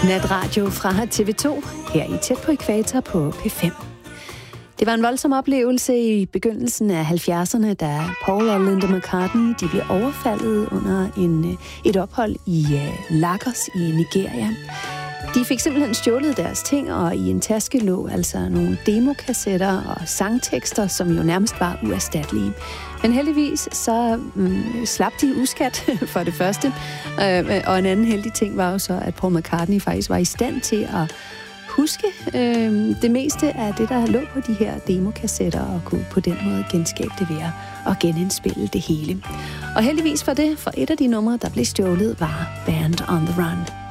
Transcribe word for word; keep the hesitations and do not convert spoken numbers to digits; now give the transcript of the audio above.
Natradio fra T V to, her i Tæt på Ækvator på P fem. Det var en voldsom oplevelse i begyndelsen af halvfjerdserne, da Paul og Linda McCartney de blev overfaldet under en, et ophold i uh, Lagos i Nigeria. De fik simpelthen stjålet deres ting, og i en taske lå altså nogle demokassetter og sangtekster, som jo nærmest var uerstattelige. Men heldigvis så mm, slap de uskat for det første, øh, og en anden heldig ting var jo så, at Paul McCartney faktisk var i stand til at huske øh, det meste af det, der lå på de her demokassetter, og kunne på den måde genskabe det ved at genindspille det hele. Og heldigvis for det, for et af de numre, der blev stjålet, var Band on the Run.